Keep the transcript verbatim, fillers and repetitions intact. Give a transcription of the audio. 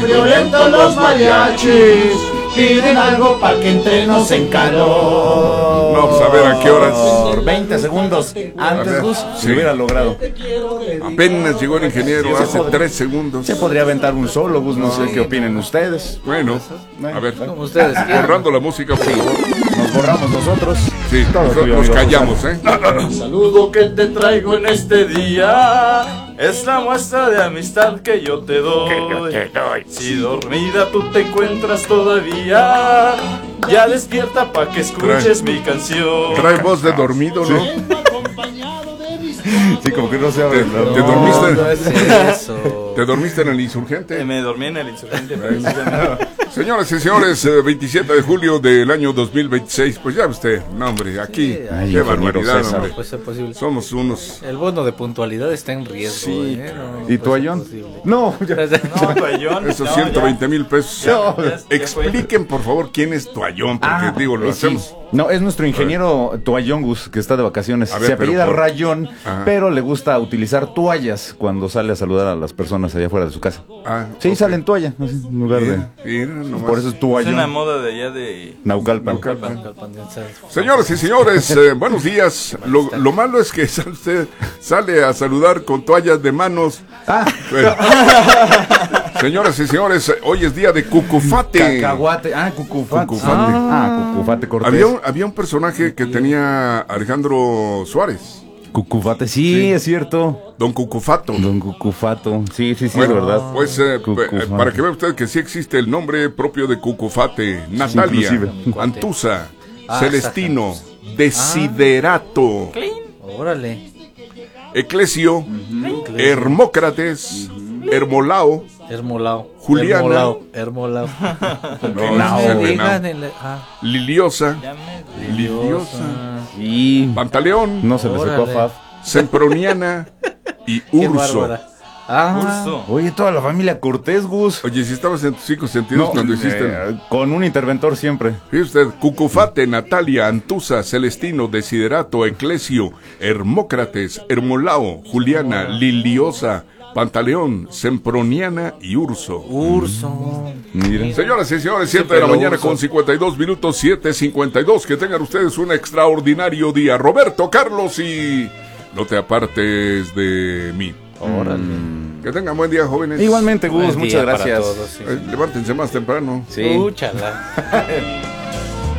Violentos los mariachis, piden algo para que entremos en calor. No, pues a ver a qué horas. Por veinte segundos antes, Gus, sí. se hubiera logrado. Apenas llegó el ingeniero hace tres segundos. Se podría aventar un solo, Gus, no sé qué opinen ustedes. Bueno, a ver, Como ustedes quieran. borrando la música, por favor. Nos borramos nosotros. Sí, Todo nos, tuyo, nos amigo. callamos, ¿eh? El saludo que te traigo en este día es la muestra de amistad que yo te doy. Si dormida tú te encuentras todavía, ya despierta pa' que escuches mi canción. Trae voz de dormido, ¿no? Sí, como que no se ¿Te, abre. te No. dormiste? No es eso. ¿Te dormiste en el Eh, insurgente? Me dormí en el insurgente precisamente. Señoras y señores, eh, veintisiete de julio del año dos mil veintiséis, pues ya usted, no hombre, aquí, Sí, ay, qué ingeniero barbaridad, César. hombre. Puede ser posible. Somos unos... El bono de puntualidad está en riesgo. Sí, ¿eh? No, no ¿Y puede tu ser ayón? posible. No, ya. No, toallón. Esos no, ciento veinte ya. mil pesos. Ya, ya, ya fue. Expliquen, por favor, quién es Toallón, porque Ah, digo, lo eh, sí. hacemos... No, es nuestro ingeniero Toallón, Gus, que está de vacaciones. A ver, Se apellida pero por- Rayón, Ajá. pero le gusta utilizar toallas cuando sale a saludar a las personas allá afuera de su casa. Ah, Sí, ok. sale en toalla, así, en lugar de... Mira, mira nomás. Por eso es Es Toallón. una moda de allá de... Naucalpan. Naucalpan. Calpanense. Señoras y señores, eh, buenos días. Lo, lo malo es que sale usted sale a saludar con toallas de manos. Ah, Bueno. Señoras y señores, hoy es día de Cucufate. cacahuate. Ah, Cucufate. Cucufate. Ah, Cucufate Cortés. Había un, había un personaje que tenía Alejandro Suárez, Cucufate, sí, es cierto. Don Cucufato. Don Cucufato. Sí, sí, sí, Bueno, es verdad. pues eh, Cucufate. eh, para que vea usted que sí existe el nombre propio de Cucufate. Natalia, inclusive. Antusa, Ah, Celestino, Desiderato, Órale. Eclesio, Hermócrates, Hermolao, Hermolao. Juliana. Hermolao. Hermolao. no, No, ese es güey. Henao, Digan el- ah, Liliosa, Ya me... Liliosa, Y Pantaleón, no se le secó a Órale. Faf. Semproniana y qué Urso. bárbara. Ah, Urso. Oye, toda la familia Cortés, Gus. Oye, si estabas en tus cinco sentidos cuando hiciste... eh, con un interventor siempre. Fíjese usted, Cucufate, Natalia, Antusa, Celestino, Desiderato, Eclesio, Hermócrates, Hermolao, Juliana, Liliosa, Pantaleón, Semproniana y Urso. Urso. Mira. Señoras y señores, siete Siempre de la lo mañana uso. con cincuenta y dos minutos, siete cincuenta y dos. Que tengan ustedes un extraordinario día. Roberto, Carlos y... No te apartes de mí. Órale. Que tengan buen día, jóvenes. Igualmente, Gus, Buen muchas día para gracias. todos, sí. Eh, levántense más temprano. Sí. Úchala.